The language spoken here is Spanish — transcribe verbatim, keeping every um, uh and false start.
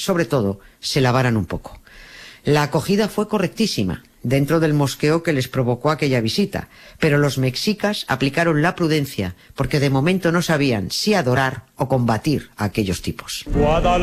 sobre todo, se lavaran un poco. La acogida fue correctísima dentro del mosqueo que les provocó aquella visita, pero los mexicas aplicaron la prudencia porque de momento no sabían si adorar o combatir a aquellos tipos.